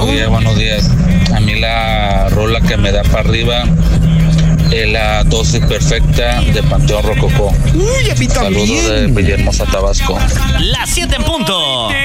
Buenos días. A mí la rola que me da para arriba es la dosis perfecta de Panteón Rococó. Uy, a mí también. Saludos de Villahermosa, Tabasco. Las 7 en punto.